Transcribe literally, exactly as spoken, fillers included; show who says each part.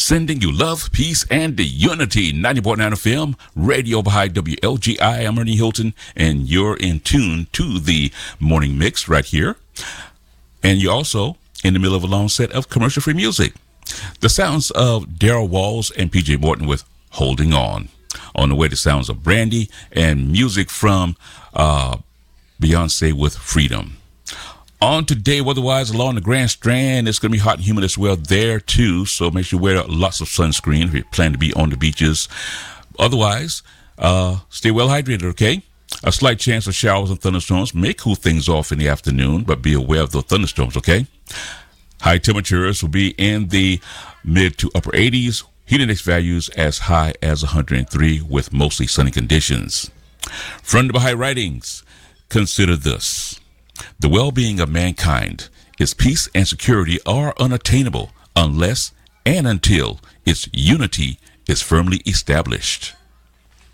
Speaker 1: sending you love, peace, and the unity. ninety point nine F M, Radio Baha'i W L G I. I'm Ernie Hilton, and you're in tune to the morning mix right here. And you're also in the middle of a long set of commercial-free music. The sounds of Daryl Walls and P J Morton with Holding On. On the way, the sounds of Brandy and music from uh, Beyonce with Freedom. On today, weather-wise, along the Grand Strand, it's going to be hot and humid as well there, too. So make sure you wear lots of sunscreen if you plan to be on the beaches. Otherwise, uh, stay well hydrated, okay? A slight chance of showers and thunderstorms may cool things off in the afternoon, but be aware of those thunderstorms, okay? High temperatures will be in the mid to upper eighties. Heat index values as high as one hundred three with mostly sunny conditions. From the Baha'i Writings, consider this. The well-being of mankind, its peace and security are unattainable unless and until its unity is firmly established.